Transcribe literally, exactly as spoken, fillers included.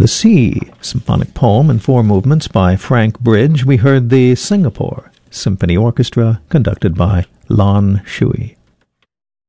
The Sea, symphonic poem in four movements by Frank Bridge. We heard the Singapore Symphony Orchestra, conducted by Lan Shui.